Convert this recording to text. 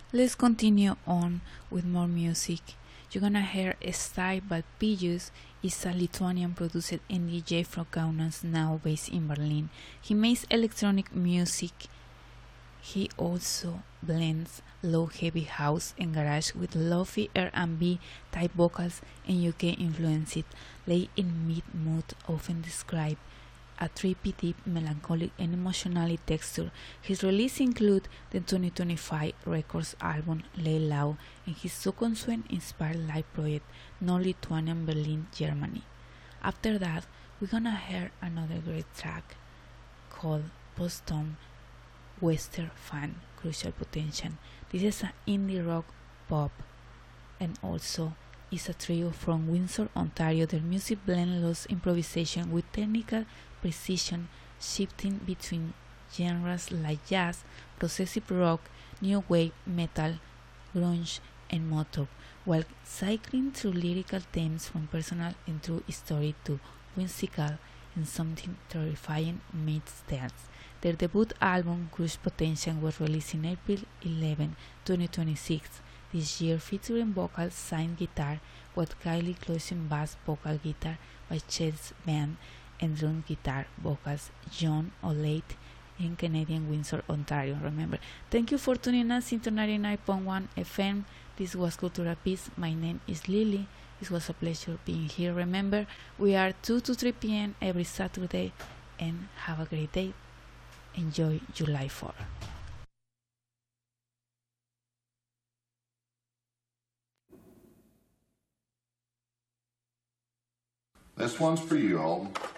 Let's continue on with more music. You're gonna hear Style by Pijus is a Lithuanian produced and DJ from Kaunas now based in Berlin. He makes electronic music. He also blends low heavy house and garage with lofi R&B type vocals and UK influences, late in mid mood, often described a trippy, deep, melancholic, and emotionally texture. His release include the 2025 records album Lay Low and his Sukonsuen-inspired live project No Lithuanian Berlin, Germany. After that, we're gonna hear another great track called Post-Tone Western Fan Crucial Potential. This is an indie rock pop and also is a trio from Windsor, Ontario. Their music blends loose improvisation with technical precision, shifting between genres like jazz, progressive rock, new wave, metal, grunge, and motor, while cycling through lyrical themes from personal and true story to whimsical and something terrifying meets dance. Their debut album, Crush Potential, was released in April 11, 2026 this year, featuring vocal signed guitar with Kylie closing bass vocal guitar by Chess Band and drum guitar vocals John O'Leigh in Canadian Windsor, Ontario. Remember, thank you for tuning us into 99.1 FM. This was Cultura Peace. My name is Lily. It was a pleasure being here. Remember, we are 2 to 3 p.m. every Saturday, and have a great day. Enjoy July 4. This one's for you, Alton.